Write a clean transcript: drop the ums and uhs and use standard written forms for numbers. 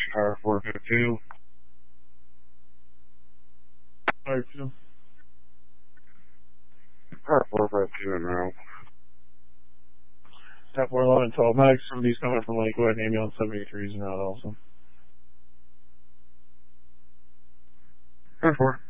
Car 452. Alright, so. Car 452 in route. 10-4-11, 12 Max from these coming from Lakewood, ambulance 73 is in route also. 10-4.